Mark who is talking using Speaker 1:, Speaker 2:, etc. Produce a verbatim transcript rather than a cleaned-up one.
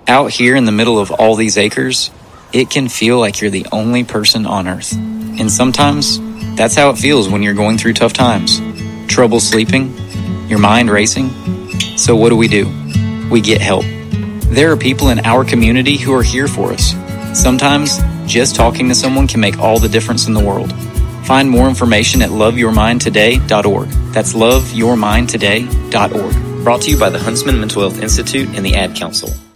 Speaker 1: Out here in the middle of all these acres, it can feel like you're the only person on earth. And sometimes, that's how it feels when you're going through tough times. Trouble sleeping, your mind racing. So what do we do? We get help. There are people in our community who are here for us. Sometimes, just talking to someone can make all the difference in the world. Find more information at love your mind today dot org. That's love your mind today dot org. Brought to you by the Huntsman Mental Health Institute and the Ad Council.